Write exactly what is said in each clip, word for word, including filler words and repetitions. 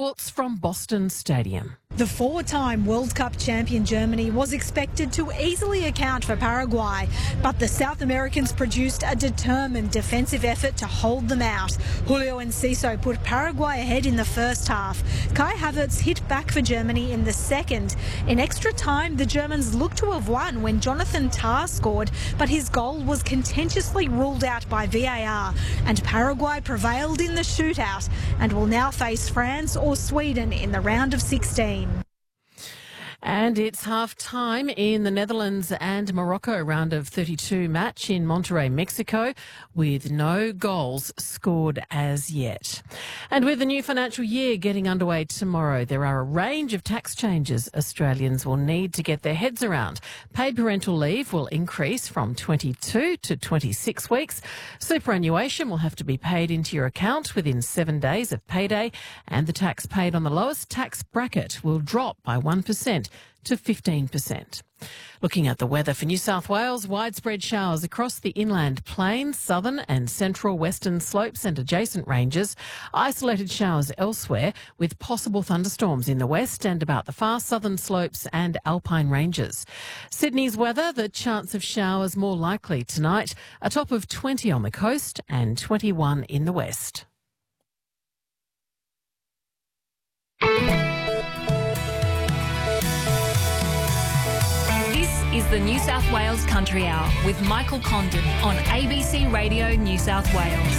sports from Boston Stadium. The four-time World Cup champion Germany was expected to easily account for Paraguay, but the South Americans produced a determined defensive effort to hold them out. Julio Enciso put Paraguay ahead in the first half. Kai Havertz hit back for Germany in the second. In extra time, the Germans looked to have won when Jonathan Tah scored, but his goal was contentiously ruled out by V A R, and Paraguay prevailed in the shootout and will now face France or Sweden in the round of sixteen. And it's half-time in the Netherlands and Morocco round of thirty-two match in Monterrey, Mexico, with no goals scored as yet. And with the new financial year getting underway tomorrow, there are a range of tax changes Australians will need to get their heads around. Paid parental leave will increase from twenty-two to twenty-six weeks. Superannuation will have to be paid into your account within seven days of payday, and the tax paid on the lowest tax bracket will drop by one percent to fifteen percent. Looking at the weather for New South Wales, widespread showers across the inland plains, southern and central western slopes and adjacent ranges. Isolated showers elsewhere with possible thunderstorms in the west and about the far southern slopes and alpine ranges. Sydney's weather, the chance of showers more likely tonight, a top of twenty on the coast and twenty-one in the west. Is the New South Wales Country Hour with Michael Condon on A B C Radio New South Wales.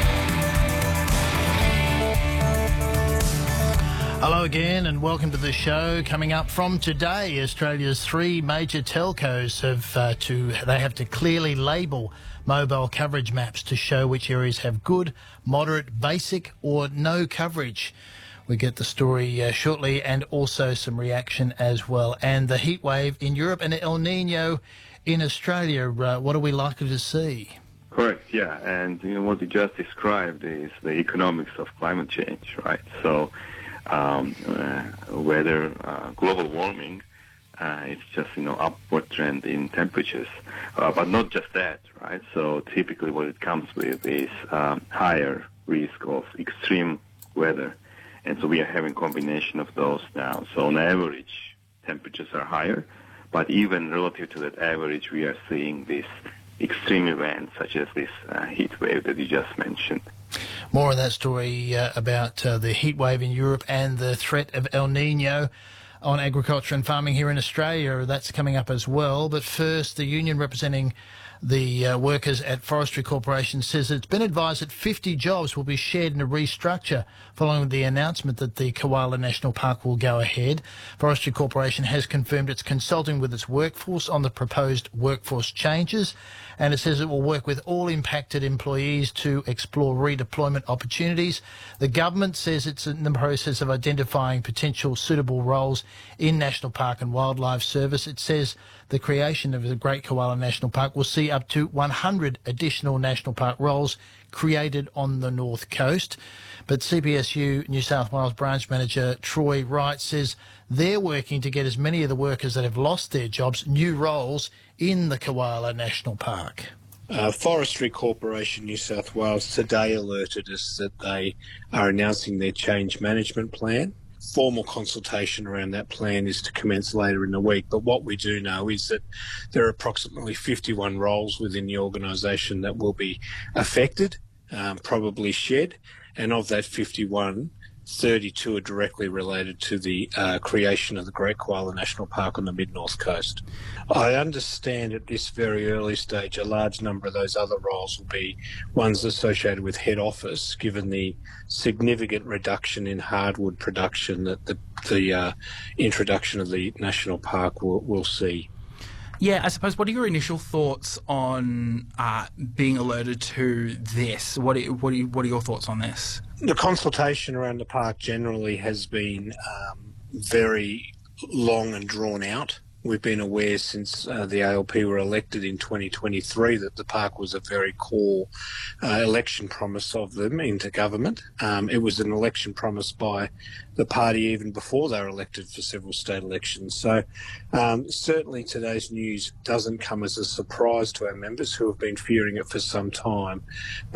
Hello again and welcome to the show. Coming up from today, Australia's three major telcos have uh, to they have to clearly label mobile coverage maps to show which areas have good, moderate, basic or no coverage. We get the story uh, shortly and also some reaction as well. And the heat wave in Europe and El Nino in Australia, uh, what are we likely to see? Correct, yeah. And you know what you just described is the economics of climate change, right? So um, uh, whether uh, global warming, uh, it's just, you know, upward trend in temperatures. Uh, but not just that, right? So typically what it comes with is um, higher risk of extreme weather. And so we are having a combination of those now. So on average, temperatures are higher, but even relative to that average, we are seeing these extreme events, such as this uh, heat wave that you just mentioned. More on that story uh, about uh, the heat wave in Europe and the threat of El Nino on agriculture and farming here in Australia. That's coming up as well. But first, the union representing the uh, workers at Forestry Corporation says it's been advised that fifty jobs will be shared in a restructure following the announcement that the Koala National Park will go ahead. Forestry Corporation has confirmed it's consulting with its workforce on the proposed workforce changes, and it says it will work with all impacted employees to explore redeployment opportunities. The government says it's in the process of identifying potential suitable roles in National Park and Wildlife Service. It says the creation of the Great Koala National Park will see up to one hundred additional national park roles created on the North Coast. But C P S U New South Wales branch manager Troy Wright says they're working to get as many of the workers that have lost their jobs new roles in the Koala National Park. Uh, Forestry Corporation New South Wales today alerted us that they are announcing their change management plan. Formal consultation around that plan is to commence later in the week, but what we do know is that there are approximately fifty-one roles within the organisation that will be affected, um, probably shed, and of that fifty-one, thirty-two are directly related to the uh, creation of the Great Koala National Park on the mid-north coast. I understand at this very early stage a large number of those other roles will be ones associated with head office, given the significant reduction in hardwood production that the, the uh, introduction of the national park will, will see. Yeah, I suppose, what are your initial thoughts on uh, being alerted to this? What are, what, are, what are your thoughts on this? The consultation around the park generally has been um, very long and drawn out. We've been aware since uh, the A L P were elected in twenty twenty-three that the park was a very core uh, election promise of them into government. Um, it was an election promise by the party even before they were elected for several state elections. So um, certainly today's news doesn't come as a surprise to our members who have been fearing it for some time. But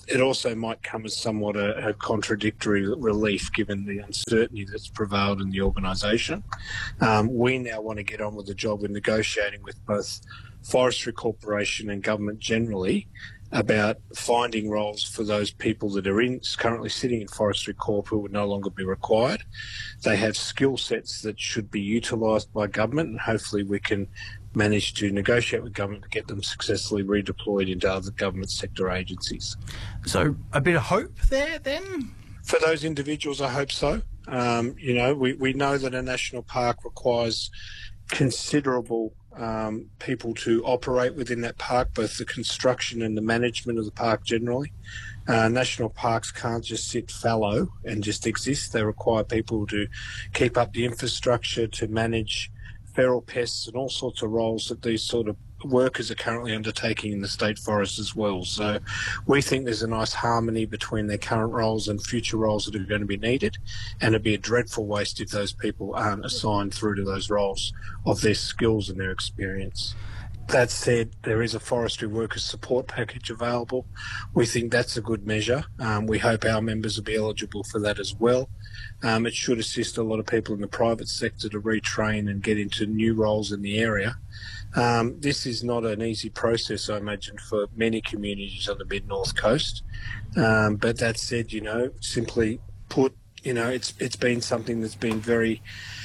it also might come as somewhat a, a contradictory relief given the uncertainty that's prevailed in the organisation. Um, we now want to get on with the job of negotiating with both Forestry Corporation and government generally about finding roles for those people that are in currently sitting in Forestry Corp who would no longer be required. They have skill sets that should be utilised by government, and hopefully we can manage to negotiate with government to get them successfully redeployed into other government sector agencies. So a bit of hope there then? For those individuals, I hope so. Um, you know, we, we know that a national park requires considerable um, people to operate within that park, both the construction and the management of the park generally. Uh, national parks can't just sit fallow and just exist. They require people to keep up the infrastructure, to manage feral pests and all sorts of roles that these sort of workers are currently undertaking in the state forest as well. So we think there's a nice harmony between their current roles and future roles that are going to be needed, and it'd be a dreadful waste if those people aren't assigned through to those roles of their skills and their experience. That said, there is a forestry workers support package available. We think that's a good measure. Um, we hope our members will be eligible for that as well. Um, it should assist a lot of people in the private sector to retrain and get into new roles in the area. Um, this is not an easy process, I imagine, for many communities on the mid-north coast. Um, but that said, you know, simply put, you know, it's it's been something that's been very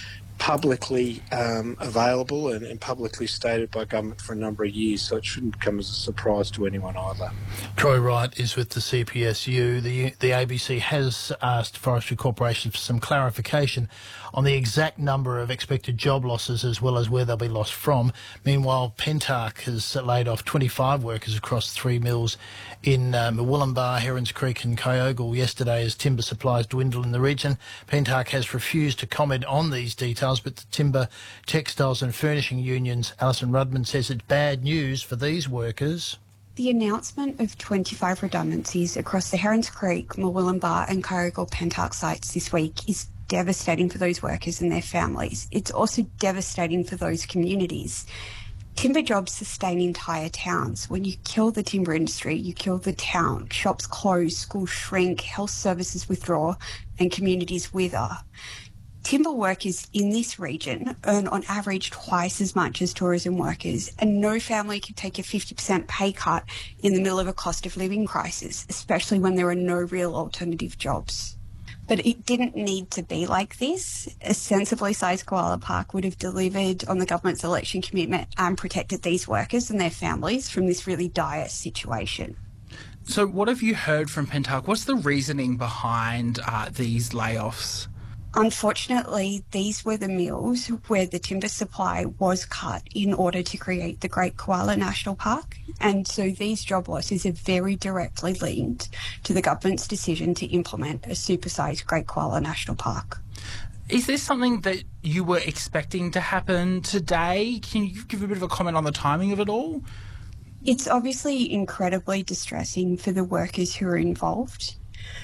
publicly um, available and, and publicly stated by government for a number of years, so it shouldn't come as a surprise to anyone either. Troy Wright is with the C P S U. The, the A B C has asked Forestry Corporation for some clarification on the exact number of expected job losses as well as where they'll be lost from. Meanwhile, Pentark has laid off twenty-five workers across three mills in uh, Murwillumbah, Herons Creek and Kyogle yesterday as timber supplies dwindle in the region. Pentark has refused to comment on these details, but the Timber, Textiles and Furnishing Union's Alison Rudman says it's bad news for these workers. The announcement of twenty-five redundancies across the Herons Creek, Murwillumbah and Kyogle Pentark sites this week is devastating for those workers and their families. It's also devastating for those communities. Timber jobs sustain entire towns. When you kill the timber industry, you kill the town. Shops close, schools shrink, health services withdraw, and communities wither. Timber workers in this region earn on average twice as much as tourism workers, and no family can take a fifty percent pay cut in the middle of a cost of living crisis, especially when there are no real alternative jobs. But it didn't need to be like this. A sensibly sized koala park would have delivered on the government's election commitment and protected these workers and their families from this really dire situation. So what have you heard from Pentark? What's the reasoning behind uh, these layoffs? Unfortunately, these were the mills where the timber supply was cut in order to create the Great Koala National Park. And so these job losses are very directly linked to the government's decision to implement a supersized Great Koala National Park. Is this something that you were expecting to happen today? Can you give a bit of a comment on the timing of it all? It's obviously incredibly distressing for the workers who are involved.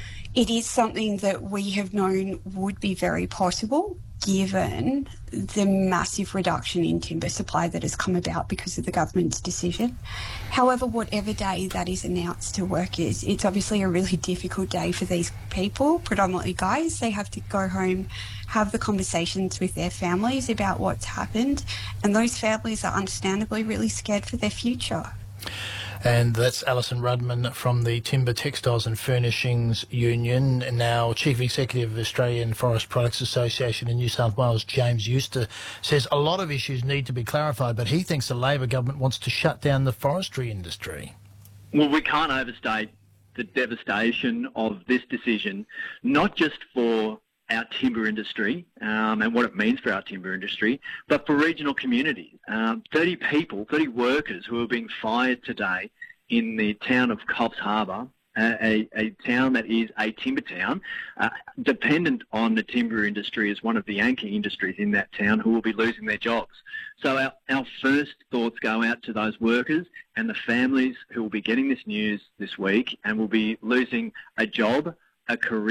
It is something that we have known would be very possible given the massive reduction in timber supply that has come about because of the government's decision. However, whatever day that is announced to workers, it's obviously a really difficult day for these people, predominantly guys. They have to go home, have the conversations with their families about what's happened, and those families are understandably really scared for their future. And that's Alison Rudman from the Timber, Textiles and Furnishings Union, and now Chief Executive of Australian Forest Products Association in New South Wales, James Euster, says a lot of issues need to be clarified, but he thinks the Labor government wants to shut down the forestry industry. Well, we can't overstate the devastation of this decision, not just for our timber industry um, and what it means for our timber industry, but for regional communities. Um, thirty people, thirty workers who are being fired today in the town of Coffs Harbour, uh, a, a town that is a timber town, uh, dependent on the timber industry as one of the anchor industries in that town, who will be losing their jobs. So our, our first thoughts go out to those workers and the families who will be getting this news this week and will be losing a job, a career,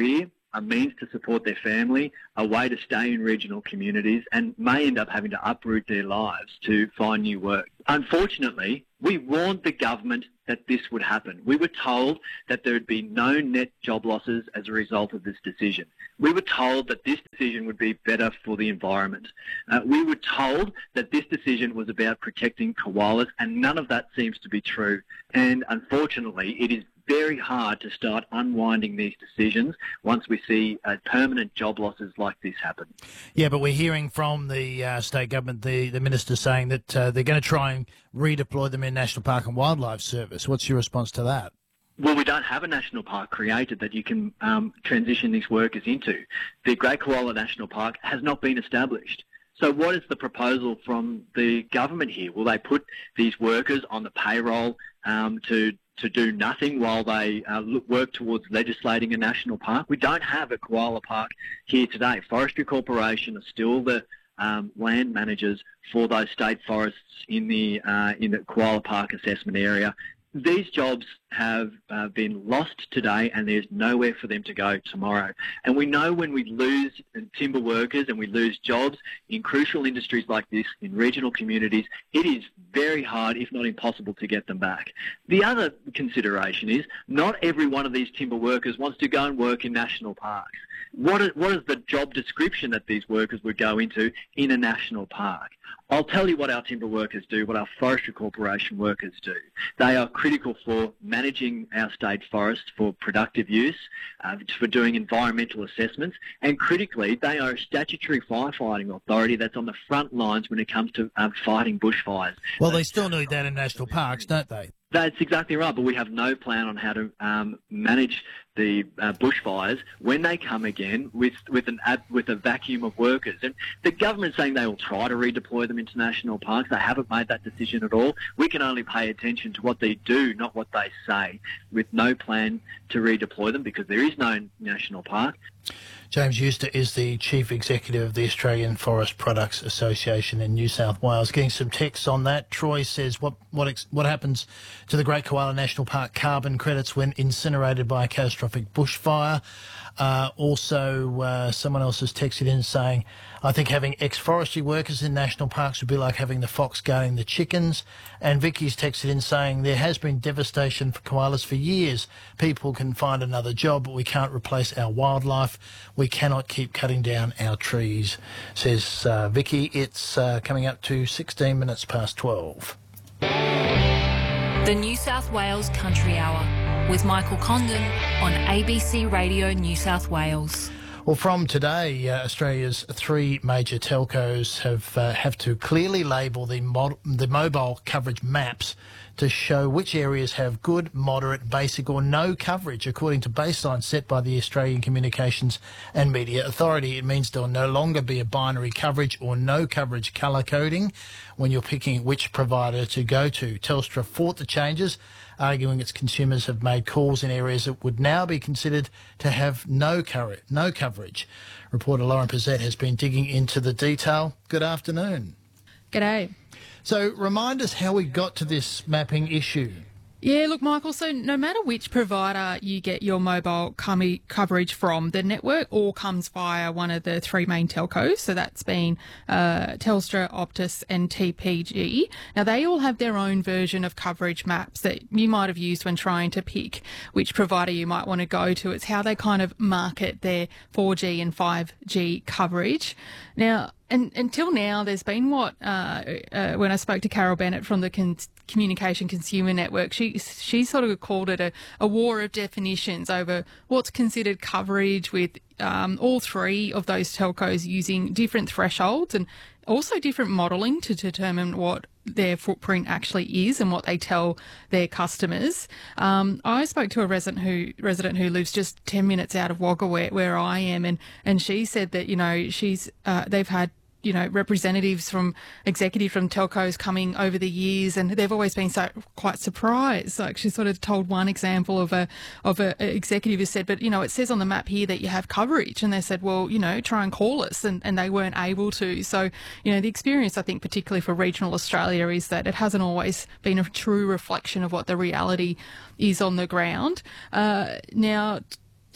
a means to support their family, a way to stay in regional communities, and may end up having to uproot their lives to find new work. Unfortunately, we warned the government that this would happen. We were told that there would be no net job losses as a result of this decision. We were told that this decision would be better for the environment. Uh, we were told that this decision was about protecting koalas, and none of that seems to be true. And unfortunately, it is very hard to start unwinding these decisions once we see uh, permanent job losses like this happen. Yeah, but we're hearing from the uh, state government, the, the minister saying that uh, they're going to try and redeploy them in National Park and Wildlife Service. What's your response to that? Well, we don't have a national park created that you can um, transition these workers into. The Great Koala National Park has not been established. So what is the proposal from the government here? Will they put these workers on the payroll um, to to do nothing while they uh, look, work towards legislating a national park? We don't have a koala park here today. Forestry Corporation are still the um, land managers for those state forests in the uh, in the koala park assessment area. These jobs have uh, been lost today, and there's nowhere for them to go tomorrow. And we know when we lose timber workers and we lose jobs in crucial industries like this in regional communities, it is very hard, if not impossible, to get them back. The other consideration is not every one of these timber workers wants to go and work in national parks. What is, what is the job description that these workers would go into in a national park? I'll tell you what our timber workers do, what our Forestry Corporation workers do. They are critical for managing our state forests for productive use, uh, for doing environmental assessments, and critically, they are a statutory firefighting authority that's on the front lines when it comes to um, fighting bushfires. Well, they still need that in national parks, don't they? That's exactly right, but we have no plan on how to um, manage the uh, bushfires when they come again with with an ab- with a vacuum of workers. And the government's saying they will try to redeploy them into national parks. They haven't made that decision at all. We can only pay attention to what they do, not what they say, with no plan to redeploy them because there is no national park. James Euster is the Chief Executive of the Australian Forest Products Association in New South Wales. Getting some texts on that. Troy says, what what ex- what happens to the Great Koala National Park carbon credits when incinerated by a catastrophic bushfire? Uh, also, uh, someone else has texted in saying, I think having ex-forestry workers in national parks would be like having the fox guarding the chickens. And Vicky's texted in saying, there has been devastation for koalas for years. People can find another job, but we can't replace our wildlife. We cannot keep cutting down our trees, says uh, Vicky. It's uh, coming up to sixteen minutes past twelve. The New South Wales Country Hour with Michael Condon on A B C Radio New South Wales. Well, from today, uh, Australia's three major telcos have uh, have to clearly label the mod- the mobile coverage maps to show which areas have good, moderate, basic or no coverage according to baselines set by the Australian Communications and Media Authority. It means there will no longer be a binary coverage or no coverage colour coding when you're picking which provider to go to. Telstra fought the changes, arguing its consumers have made calls in areas that would now be considered to have no, cur- no coverage. Reporter Lauren Pizzette has been digging into the detail. Good afternoon. G'day. So remind us how we got to this mapping issue. Yeah, look, Michael, so no matter which provider you get your mobile com- coverage from, the network all comes via one of the three main telcos. So that's been uh, Telstra, Optus and T P G. Now, they all have their own version of coverage maps that you might have used when trying to pick which provider you might want to go to. It's how they kind of market their four G and five G coverage. Now, and until now, there's been what, uh, uh, when I spoke to Carol Bennett from the Con- Communication Consumer Network, she she sort of called it a, a war of definitions over what's considered coverage, with um, all three of those telcos using different thresholds and also different modelling to determine what their footprint actually is and what they tell their customers. Um, I spoke to a resident who resident who lives just ten minutes out of Wagga where, where I am, and, and she said that, you know, she's uh, they've had you know, representatives from executive from telcos coming over the years, and they've always been so quite surprised. Like, she sort of told one example of a of a, a executive who said, but, you know, it says on the map here that you have coverage. And they said, well, you know, try and call us. And, and they weren't able to. So, you know, the experience, I think, particularly for regional Australia, is that it hasn't always been a true reflection of what the reality is on the ground. Uh, now,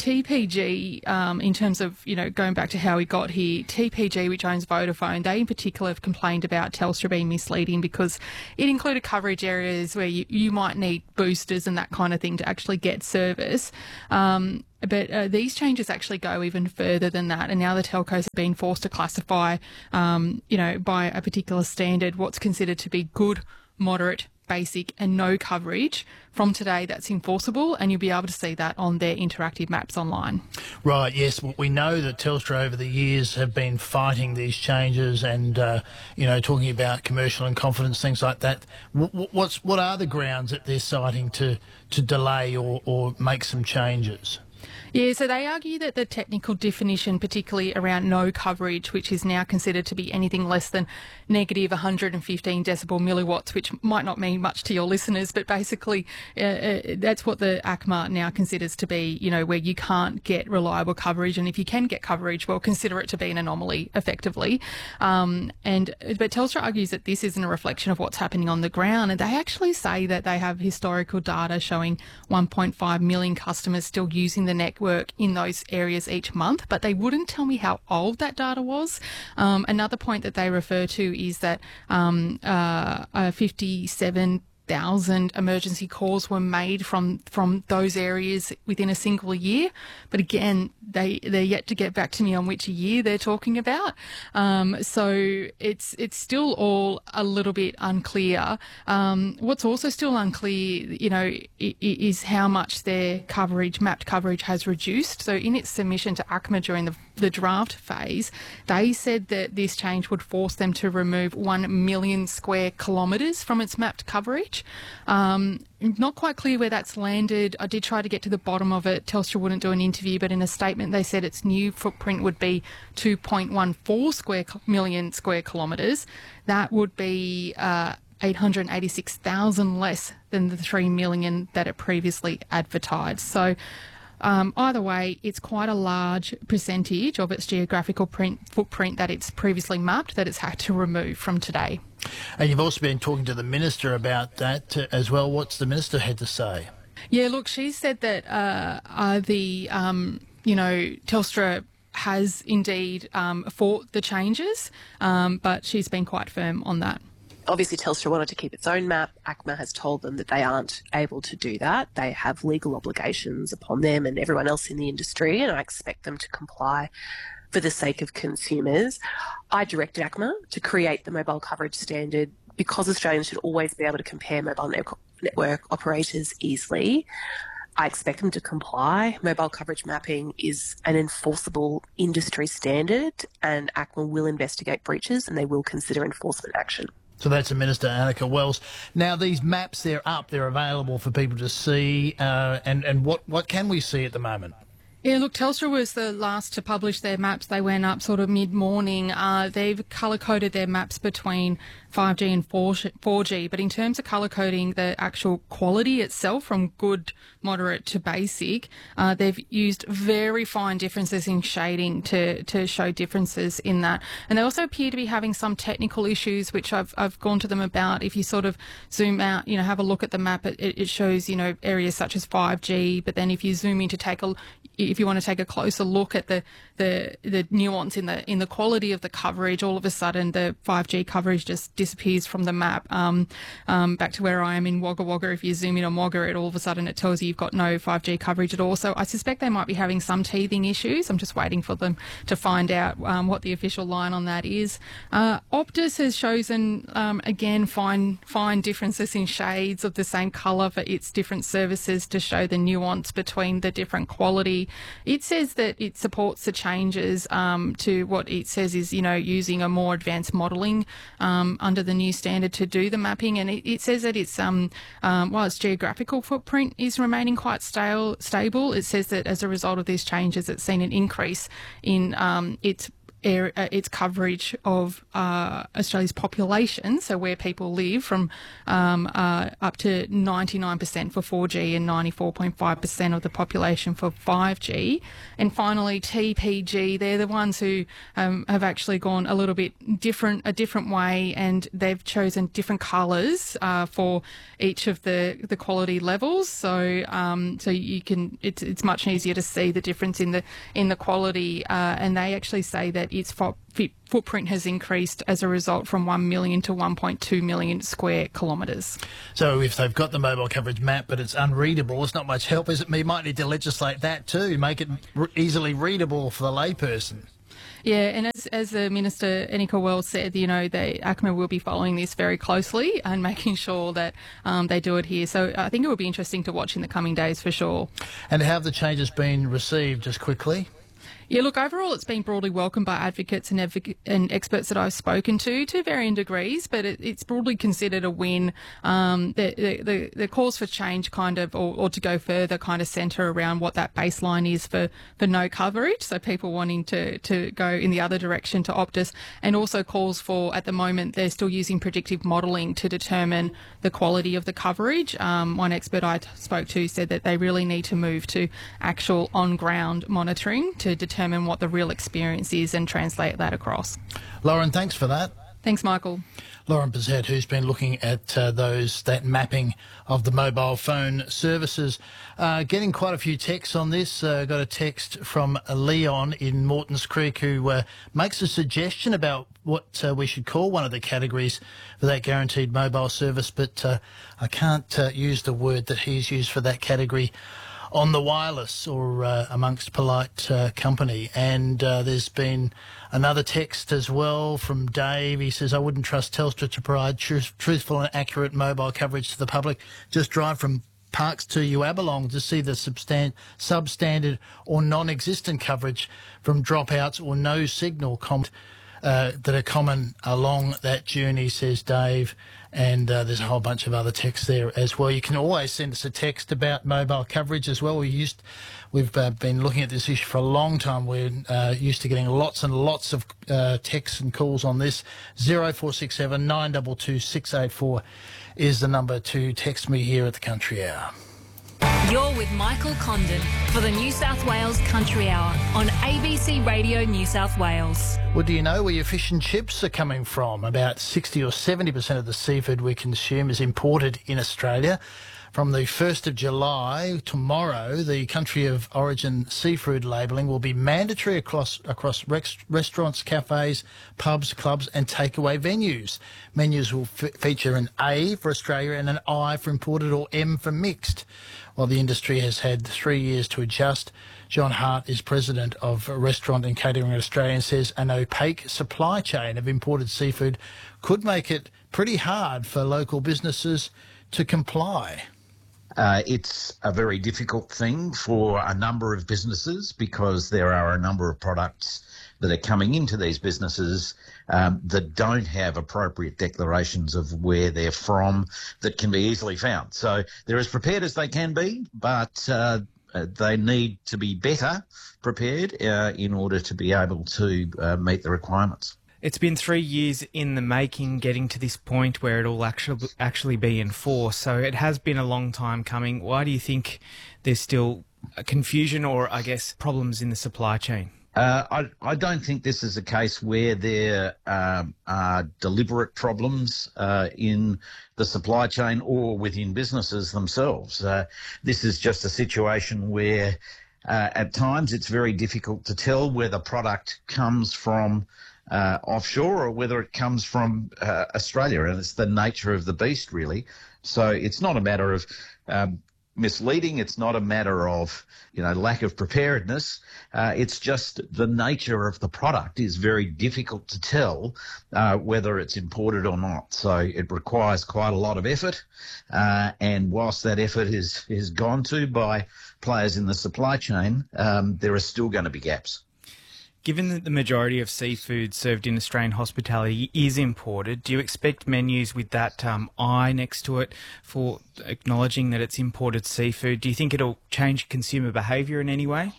T P G, um, in terms of, you know, going back to how we got here, T P G, which owns Vodafone, they in particular have complained about Telstra being misleading because it included coverage areas where you, you might need boosters and that kind of thing to actually get service. Um, But uh, these changes actually go even further than that. And now the telcos have been forced to classify, um, you know, by a particular standard, what's considered to be good, moderate, basic and no coverage. From today, that's enforceable, and you'll be able to see that on their interactive maps online. Right, yes. Well, we know that Telstra over the years have been fighting these changes and, uh, you know, talking about commercial and confidence, things like that. What's, what are the grounds that they're citing to, to delay or, or make some changes? Yeah, so they argue that the technical definition, particularly around no coverage, which is now considered to be anything less than negative one hundred fifteen decibel milliwatts, which might not mean much to your listeners, but basically uh, uh, that's what the A C M A now considers to be, you know, where you can't get reliable coverage. And if you can get coverage, well, consider it to be an anomaly, effectively. Um, and but Telstra argues that this isn't a reflection of what's happening on the ground. And they actually say that they have historical data showing one point five million customers still using the network in those areas each month, but they wouldn't tell me how old that data was. Um, another point that they refer to is that um, uh, uh, fifty-seven thousand emergency calls were made from from those areas within a single year. But again, they they're yet to get back to me on which year they're talking about. Um, so it's it's still all a little bit unclear. Um, what's also still unclear, you know, is how much their coverage, mapped coverage, has reduced. So in its submission to A C M A during the the draft phase, they said that this change would force them to remove one million square kilometres from its mapped coverage. Um, not quite clear where that's landed. I did try to get to the bottom of it. Telstra wouldn't do an interview, but in a statement they said its new footprint would be two point one four square million square kilometres. That would be uh, eight hundred eighty-six thousand less than the three million that it previously advertised. So Um, either way, it's quite a large percentage of its geographical print, footprint that it's previously mapped that it's had to remove from today. And you've also been talking to the Minister about that uh, as well. What's the Minister had to say? Yeah, look, she said that uh, uh, the, um, you know, Telstra has indeed um, fought the changes, um, but she's been quite firm on that. Obviously, Telstra wanted to keep its own map. A C M A has told them that they aren't able to do that. They have legal obligations upon them and everyone else in the industry, and I expect them to comply for the sake of consumers. I directed A C M A to create the mobile coverage standard because Australians should always be able to compare mobile network operators easily. I expect them to comply. Mobile coverage mapping is an enforceable industry standard, and A C M A will investigate breaches and they will consider enforcement action. So that's the Minister, Annika Wells. Now, these maps, they're up, they're available for people to see, uh, and, and what, what can we see at the moment? Yeah, look, Telstra was the last to publish their maps. They went up sort of mid-morning. Uh, they've colour-coded their maps between five G and four G, but in terms of colour-coding the actual quality itself from good, moderate to basic, uh, they've used very fine differences in shading to, to show differences in that. And they also appear to be having some technical issues, which I've, I've gone to them about. If you sort of zoom out, you know, have a look at the map, it, it shows, you know, areas such as five G, but then if you zoom in to take a if you want to take a closer look at the, the the nuance in the in the quality of the coverage, all of a sudden the five G coverage just disappears from the map. Um, um, back to where I am in Wagga Wagga, if you zoom in on Wagga, it all of a sudden it tells you you've got no five G coverage at all. So I suspect they might be having some teething issues. I'm just waiting for them to find out um, what the official line on that is. Uh, Optus has chosen, um, again, fine, fine differences in shades of the same colour for its different services to show the nuance between the different quality. It says that it supports the changes um, to what it says is, you know, using a more advanced modelling um, under the new standard to do the mapping. And it, it says that it's, um, um, while its geographical footprint is remaining quite stale, stable, it says that as a result of these changes, it's seen an increase in um, its Air, uh, its coverage of uh, Australia's population, so where people live, from um, uh, up to ninety-nine percent for four G and ninety-four point five percent of the population for five G. And finally, T P G, they're the ones who um, have actually gone a little bit different, a different way, and they've chosen different colours uh, for each of the, the quality levels. So um, so you can, it's it's much easier to see the difference in the in the quality, uh, and they actually say that its fo- footprint has increased as a result from one million to one point two million square kilometres. So if they've got the mobile coverage map but it's unreadable, it's not much help, is it? We might need to legislate that too, make it re- easily readable for the layperson. Yeah, and as, as the Minister, Anika Wells, said, you know, they, ACMA will be following this very closely and making sure that um, they do it here. So I think it will be interesting to watch in the coming days for sure. And how have the changes been received, just quickly? Yeah, look, overall it's been broadly welcomed by advocates and, advoc- and experts that I've spoken to, to varying degrees, but it, it's broadly considered a win. Um, the, the, the, the calls for change kind of, or, or to go further, kind of centre around what that baseline is for, for no coverage, so people wanting to, to go in the other direction to Optus, and also calls for, at the moment, they're still using predictive modelling to determine the quality of the coverage. Um, one expert I t- spoke to said that they really need to move to actual on-ground monitoring to determine what the real experience is and translate that across. Lauren, thanks for that. Thanks, Michael. Lauren Pizzette, who's been looking at uh, those that mapping of the mobile phone services. Uh, getting quite a few texts on this. Uh, got a text from Leon in Mortons Creek who uh, makes a suggestion about what uh, we should call one of the categories for that guaranteed mobile service, but uh, I can't uh, use the word that he's used for that category on the wireless or uh, amongst polite uh, company. And uh, there's been another text as well from Dave. He says, I wouldn't trust Telstra to provide truth, truthful and accurate mobile coverage to the public. Just drive from Parks to Uabalong to see the substan- substandard or non-existent coverage from dropouts or no signal com- uh, that are common along that journey, says Dave. And uh, there's a whole bunch of other texts there as well. You can always send us a text about mobile coverage as well. We used, we've uh, been looking at this issue for a long time. We're uh, used to getting lots and lots of uh, texts and calls on this. zero four six seven nine two two six eight four is the number to text me here at the Country Hour. You're with Michael Condon for the New South Wales Country Hour on A B C Radio New South Wales. Well, do you know where your fish and chips are coming from? About sixty or seventy percent of the seafood we consume is imported in Australia. From the first of July, tomorrow, the country of origin seafood labelling will be mandatory across across rex, restaurants, cafes, pubs, clubs and takeaway venues. Menus will f- feature an A for Australia and an I for imported or M for mixed. While the industry has had three years to adjust, John Hart is president of Restaurant and Catering Australia and says an opaque supply chain of imported seafood could make it pretty hard for local businesses to comply. Uh, it's a very difficult thing for a number of businesses because there are a number of products that are coming into these businesses um, that don't have appropriate declarations of where they're from that can be easily found. So they're as prepared as they can be, but uh, they need to be better prepared uh, in order to be able to uh, meet the requirements. It's been three years in the making getting to this point where it'll actually actually be enforced. So it has been a long time coming. Why do you think there's still a confusion or, I guess, problems in the supply chain? Uh, I, I don't think this is a case where there um, are deliberate problems uh, in the supply chain or within businesses themselves. Uh, this is just a situation where uh, at times it's very difficult to tell where the product comes from Uh, offshore or whether it comes from uh, Australia, and it's the nature of the beast, really. So it's not a matter of um, misleading. It's not a matter of, you know, lack of preparedness. Uh, it's just the nature of the product is very difficult to tell uh, whether it's imported or not. So it requires quite a lot of effort. Uh, and whilst that effort is, is gone to by players in the supply chain, um, there are still going to be gaps. Given that the majority of seafood served in Australian hospitality is imported, do you expect menus with that um, I next to it for acknowledging that it's imported seafood? Do you think it'll change consumer behaviour in any way?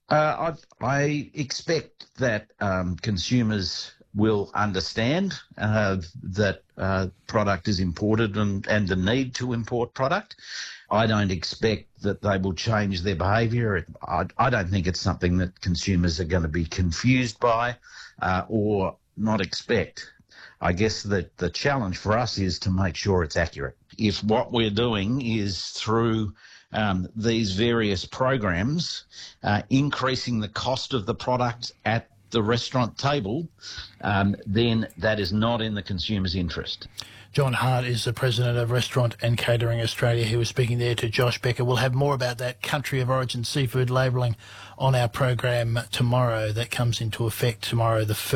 Uh, I, I expect that um, consumers will understand uh, that uh, product is imported and, and the need to import product. I don't expect that they will change their behaviour. I, I don't think it's something that consumers are going to be confused by uh, or not expect. I guess that the challenge for us is to make sure it's accurate. If what we're doing is through um, these various programs uh, increasing the cost of the product at the restaurant table, um, then that is not in the consumer's interest. John Hart is the president of Restaurant and Catering Australia. He was speaking there to Josh Becker. We'll have more about that country of origin seafood labelling on our program tomorrow. That comes into effect tomorrow, the first.